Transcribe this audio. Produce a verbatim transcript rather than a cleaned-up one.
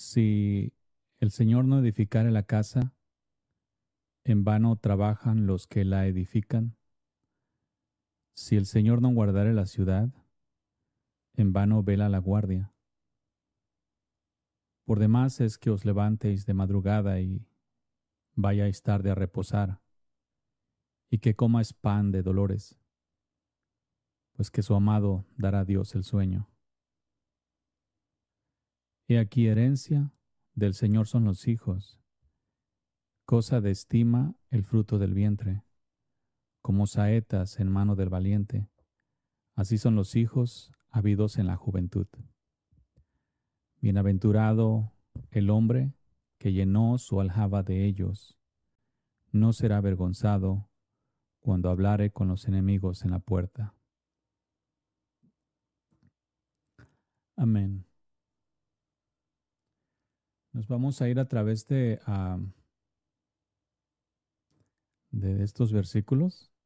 Si el Señor no edificare la casa, en vano trabajan los que la edifican. Si el Señor no guardare la ciudad, en vano vela la guardia. Por demás es que os levantéis de madrugada y vayáis tarde a reposar, y que comáis pan de dolores, pues que su amado dará a Dios el sueño. He aquí herencia del Señor son los hijos, cosa de estima el fruto del vientre, como saetas en mano del valiente, así son los hijos habidos en la juventud. Bienaventurado el hombre que llenó su aljaba de ellos, no será avergonzado cuando hablare con los enemigos en la puerta. Amén. Nos vamos a ir a través de, uh, de estos versículos.